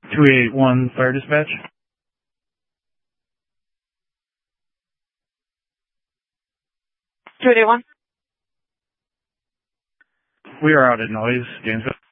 281 Fire Dispatch. Two eighty one. We are out at Noise, Gainesville.